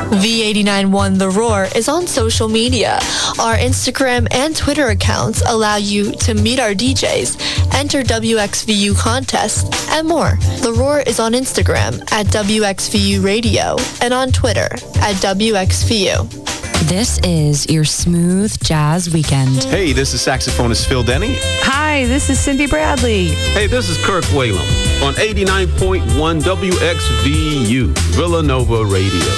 V89.1 The Roar is on social media. Our Instagram and Twitter accounts allow you to meet our DJs, enter WXVU contests, and more. The Roar is on Instagram at WXVU Radio and on Twitter at WXVU. This is your smooth jazz weekend. Hey, this is saxophonist Phil Denny. Hi, this is Cindy Bradley. Hey, this is Kirk Whalum on 89.1 WXVU, Villanova Radio.